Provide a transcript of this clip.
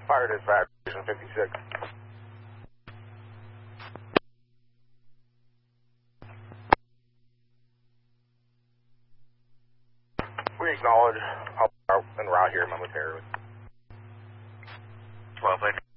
Fire dispatch, 56. We acknowledge. I'll en route here momentarily. 12,